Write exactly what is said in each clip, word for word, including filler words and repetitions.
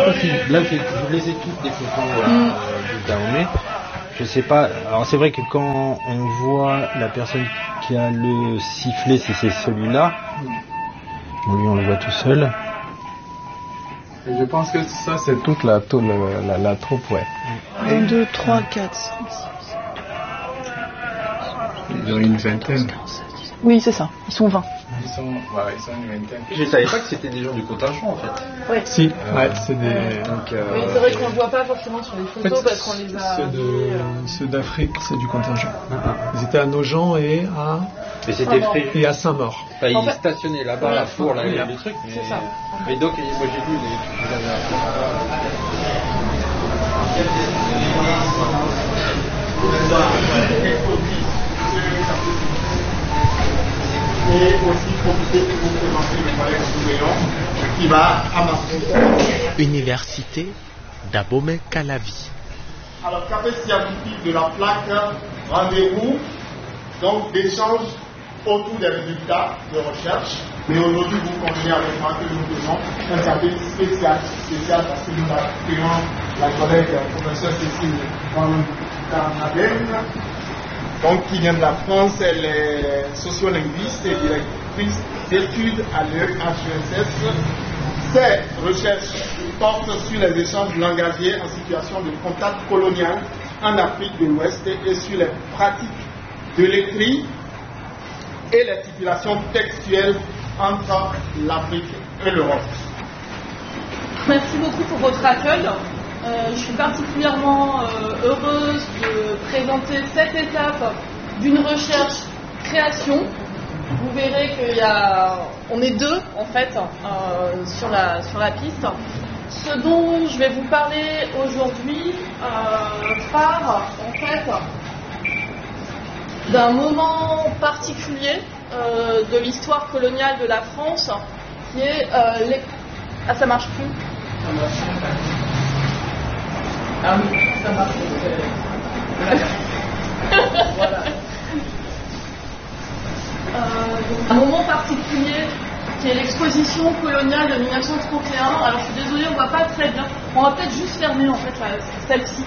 pas si là je, je les ai toutes des photos euh, mm. du Dahomey. Je sais pas. Alors c'est vrai que quand on voit la personne qui a le sifflet, si c'est celui-là, mm. lui on le voit tout seul. Et je pense que ça c'est toute la, toute la, la, la troupe, ouais. un, deux, trois, quatre, cinq, six. Ils ont une vingtaine. Oui, c'est ça. Ils sont vingt. Ils sont, ouais, ils sont une vingtaine. Je savais pas que c'était des gens du contingent en fait. Oui. Si, euh, ouais, c'est des. Donc, euh, oui, c'est vrai qu'on ne voit pas forcément sur les photos en fait, parce qu'on les a. Ceux, de, euh... ceux d'Afrique, c'est du contingent. Ah, ils étaient à Nogent et à. Et c'était fait. Et à Saint-Maur. Enfin, ils fait... stationnaient là-bas, la four, là, il y a des trucs. Mais... C'est ça. Mais donc, moi j'ai vu les trucs et aussi profiter pour vous présenter le collègue Souveillon qui va amasser. Université d'Abomey-Calavi. Alors, qu'avait-il abouti de la plaque rendez-vous, donc d'échange autour des résultats de recherche. Mais aujourd'hui, vous convenez avec moi que nous faisons un service spécial, spécial parce que nous accueillons la collègue professeure Cécile Van Carnaden, donc qui vient de la France. Elle est sociolinguiste et directrice d'études à l'E H E S S. Ses recherches portent sur les échanges langagiers en situation de contact colonial en Afrique de l'Ouest et sur les pratiques de l'écrit et les stipulations textuelles entre l'Afrique et l'Europe. Merci beaucoup pour votre accueil. Euh, je suis particulièrement euh, heureuse de présenter cette étape d'une recherche-création. Vous verrez qu'il y a, on est deux en fait euh, sur la sur la piste. Ce dont je vais vous parler aujourd'hui euh, part en fait d'un moment particulier euh, de l'histoire coloniale de la France, qui est euh, les... ah ça marche plus. Ah oui, ça marche. Voilà. Euh, un moment particulier qui est l'exposition coloniale de mille neuf cent trente et un. Alors je suis désolée, on ne voit pas très bien. On va peut-être juste fermer en fait celle-ci.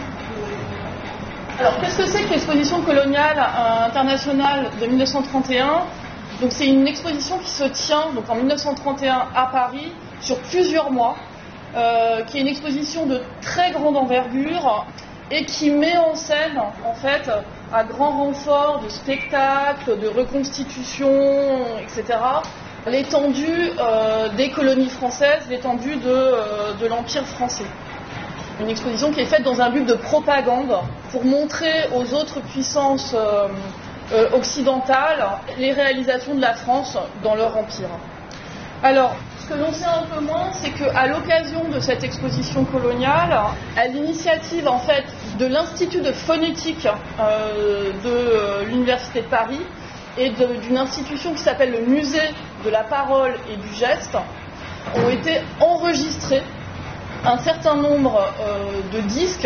Alors qu'est-ce que c'est que l'exposition coloniale euh, internationale de mille neuf cent trente et un? Donc c'est une exposition qui se tient donc en mille neuf cent trente et un à Paris sur plusieurs mois, euh, qui est une exposition de très grande envergure et qui met en scène, en fait, à grand renfort de spectacles, de reconstitutions, et cetera, l'étendue euh, des colonies françaises, l'étendue de, euh, de l'Empire français. Une exposition qui est faite dans un but de propagande pour montrer aux autres puissances euh, euh, occidentales les réalisations de la France dans leur empire. Alors, ce que l'on sait un peu moins, c'est qu'à l'occasion de cette exposition coloniale, à l'initiative en fait de l'Institut de phonétique euh, de euh, l'Université de Paris et de, d'une institution qui s'appelle le Musée de la Parole et du Geste, ont été enregistrés un certain nombre euh, de disques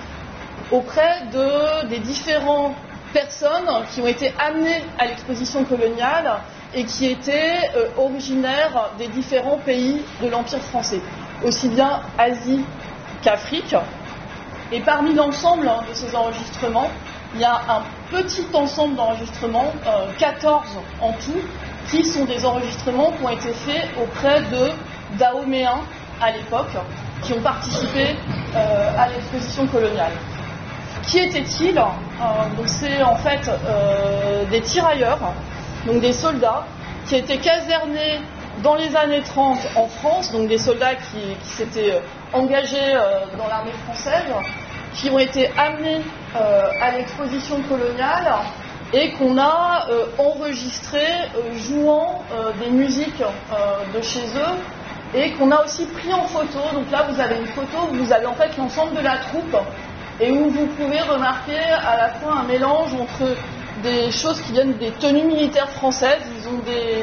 auprès de, des différentes personnes qui ont été amenées à l'exposition coloniale et qui étaient euh, originaires des différents pays de l'Empire français, aussi bien Asie qu'Afrique. Et parmi l'ensemble hein, de ces enregistrements, il y a un petit ensemble d'enregistrements, euh, quatorze en tout, qui sont des enregistrements qui ont été faits auprès de Dahoméens à l'époque, qui ont participé euh, à l'exposition coloniale. Qui étaient-ils? euh, Donc c'est en fait euh, des tirailleurs, donc des soldats qui étaient casernés dans les années trente en France, donc des soldats qui, qui s'étaient engagés euh, dans l'armée française, qui ont été amenés euh, à l'exposition coloniale et qu'on a euh, enregistrés euh, jouant euh, des musiques euh, de chez eux et qu'on a aussi pris en photo. Donc là vous avez une photo où vous avez en fait l'ensemble de la troupe et où vous pouvez remarquer à la fois un mélange entre des choses qui viennent des tenues militaires françaises. Ils ont des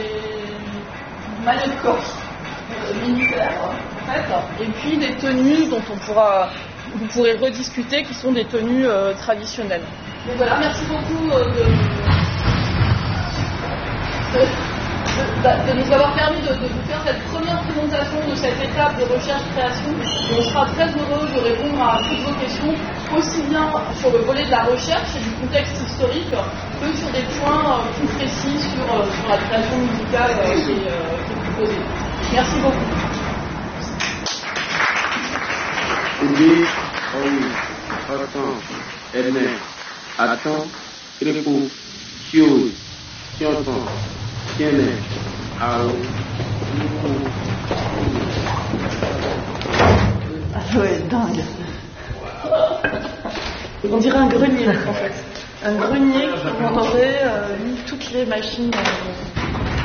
maillots de corps euh, militaires en fait, et puis des tenues dont on pourra, vous pourrez rediscuter, qui sont des tenues euh, traditionnelles. Donc voilà, merci beaucoup euh, de, de, de nous avoir permis de, de vous faire cette première présentation de cette étape de recherche-création. On sera très heureux de répondre à toutes vos questions, aussi bien sur le volet de la recherche et du contexte historique, que sur des points plus précis sur, sur la création musicale qui est, euh, qui est proposée. Merci beaucoup. Oublie, oui, attends, elle-même, attends, repos, chose, chanson, tiens-les, alors, Ah ouais, dingue. On dirait un grenier, en fait. Un grenier où on aurait euh, mis toutes les machines. Euh...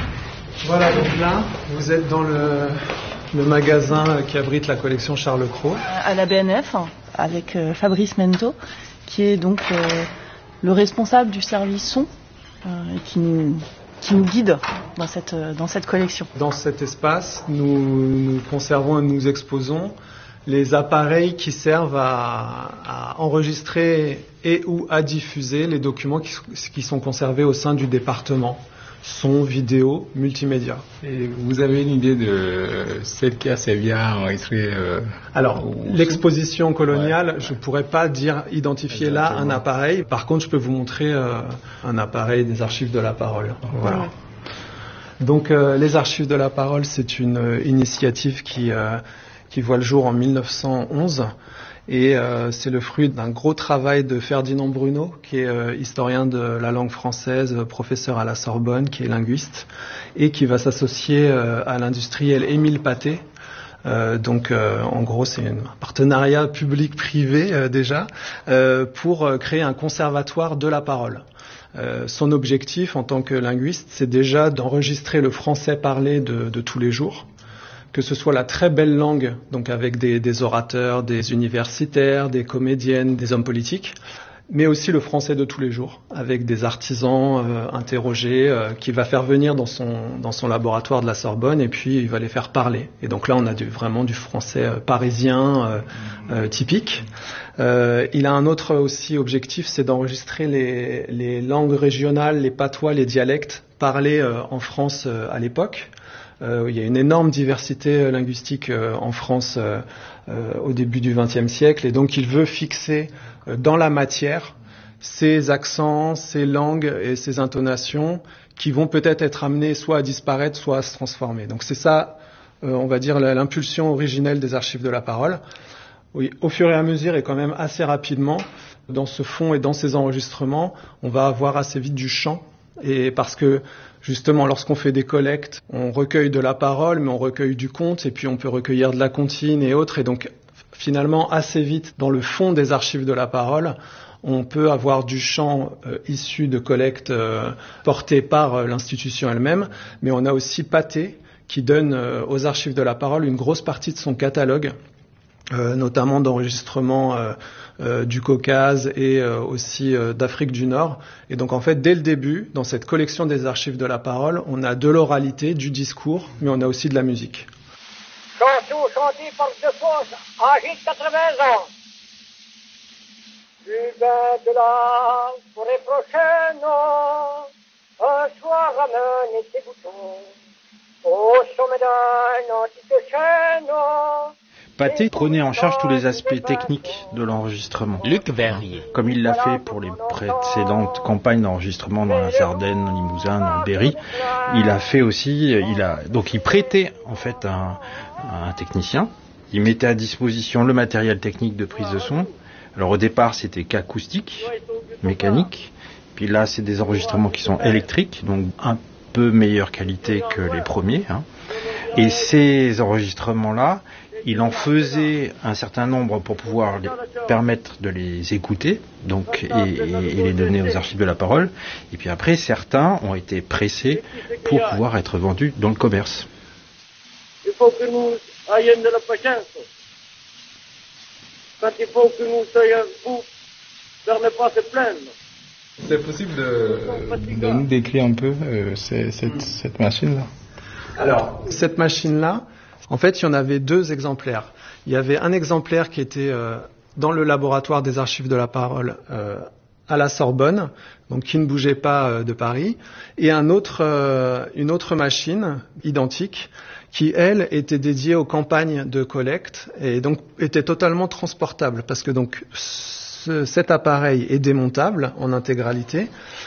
Voilà, donc là, vous êtes dans le, le magasin qui abrite la collection Charles Cros. À la B N F, avec euh, Fabrice Mento, qui est donc euh, le responsable du service son, euh, et qui nous, qui nous guide dans cette, euh, dans cette collection. Dans cet espace, nous, nous conservons et nous exposons les appareils qui servent à, à enregistrer et ou à diffuser les documents qui, qui sont conservés au sein du département. Son, vidéo, multimédia. Et vous avez une idée de celle qui a servi à enregistrer euh, Alors, l'exposition coloniale, ouais, je ne pourrais pas dire identifier exactement. Là un appareil. Par contre, je peux vous montrer euh, un appareil des archives de la parole. Voilà. Ouais. Donc, euh, les archives de la parole, c'est une euh, initiative qui, euh, qui voit le jour en mille neuf cent onze. Et euh, c'est le fruit d'un gros travail de Ferdinand Bruno, qui est euh, historien de la langue française, professeur à la Sorbonne, qui est linguiste, et qui va s'associer euh, à l'industriel Émile Pathé. Euh, donc, euh, en gros, c'est un partenariat public-privé euh, déjà, euh, pour euh, créer un conservatoire de la parole. Euh, son objectif, en tant que linguiste, c'est déjà d'enregistrer le français parlé de, de tous les jours, que ce soit la très belle langue, donc avec des, des orateurs, des universitaires, des comédiennes, des hommes politiques, mais aussi le français de tous les jours, avec des artisans euh, interrogés, euh, qu'il va faire venir dans son, dans son laboratoire de la Sorbonne, et puis il va les faire parler. Et donc là, on a du, vraiment du français euh, parisien euh, euh, typique. Euh, il a un autre aussi objectif, c'est d'enregistrer les, les langues régionales, les patois, les dialectes parlés euh, en France euh, à l'époque. Euh, il y a une énorme diversité linguistique euh, en France euh, euh, au début du vingtième siècle, et donc il veut fixer euh, dans la matière ces accents, ces langues et ces intonations qui vont peut-être être amenés soit à disparaître, soit à se transformer. Donc c'est ça, euh, on va dire, l'impulsion originelle des archives de la parole. Oui, au fur et à mesure et quand même assez rapidement, dans ce fond et dans ces enregistrements, on va avoir assez vite du chant, et parce que justement, lorsqu'on fait des collectes, on recueille de la parole, mais on recueille du conte, et puis on peut recueillir de la comptine et autres. Et donc, finalement, assez vite, dans le fond des archives de la parole, on peut avoir du chant euh, issu de collectes euh, portées par euh, l'institution elle-même, mais on a aussi Pathé, qui donne euh, aux archives de la parole une grosse partie de son catalogue, euh, notamment d'enregistrements euh, Euh, du Caucase et euh, aussi euh, d'Afrique du Nord. Et donc en fait, dès le début, dans cette collection des archives de la parole, on a de l'oralité, du discours, mais on a aussi de la musique. Chanson chantée par deux forces, âgée de quatre-vingts ans. Plus bas de la forêt prochaine, un soir ramène ses boutons au sommet d'un antique chêne. Pathé prenait en charge tous les aspects techniques de l'enregistrement. Luc Verrier. Comme il l'a fait pour les précédentes campagnes d'enregistrement dans la Sardaigne, dans Limousin, dans le Berry, il a fait aussi, il a, donc il prêtait en fait un, un technicien. Il mettait à disposition le matériel technique de prise de son. Alors au départ c'était qu'acoustique, mécanique. Puis là c'est des enregistrements qui sont électriques, donc un peu meilleure qualité que les premiers. Hein. Et ces enregistrements-là, il en faisait un certain nombre pour pouvoir les permettre de les écouter, donc, et, et, et les donner aux archives de la parole. Et puis après, certains ont été pressés pour pouvoir être vendus dans le commerce. Il faut que nous ayons de la patience. Quand il faut que nous soyons fous, faire ne pas se plaindre. C'est possible de, de nous décrire un peu euh, cette, cette, cette machine-là? Alors, cette machine-là, en fait, il y en avait deux exemplaires. Il y avait un exemplaire qui était euh, dans le laboratoire des archives de la parole euh, à la Sorbonne, donc qui ne bougeait pas euh, de Paris, et un autre, euh, une autre machine identique qui, elle, était dédiée aux campagnes de collecte et donc était totalement transportable parce que donc ce, cet appareil est démontable en intégralité